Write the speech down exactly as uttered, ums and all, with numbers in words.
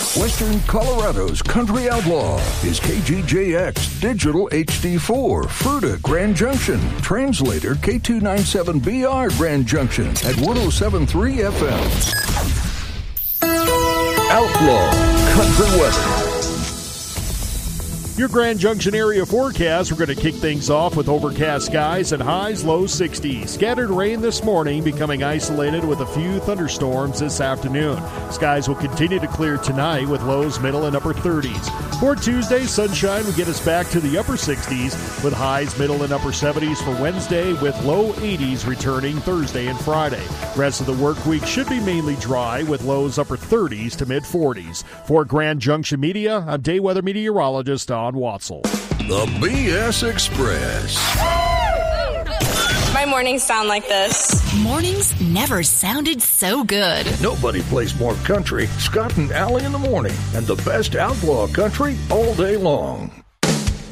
Western Colorado's country outlaw is K G J X Digital H D four, Fruita, Grand Junction. Translator K two ninety-seven B R, Grand Junction at one oh seven point three F M. Outlaw Country Weather. Your Grand Junction area forecast, we're going to kick things off with overcast skies and highs, low sixties. Scattered rain this morning, becoming isolated with a few thunderstorms this afternoon. Skies will continue to clear tonight with lows middle and upper thirties. For Tuesday, sunshine will get us back to the upper sixties with highs middle and upper seventies for Wednesday, with low eighties returning Thursday and Friday. Rest of the work week should be mainly dry with lows upper thirties to mid forties. For Grand Junction Media, I'm day weather meteorologist Don Watzel. The B S Express. My mornings sound like this. Mornings never sounded so good. Nobody plays more country. Scott and Allie in the morning, and the best outlaw country all day long.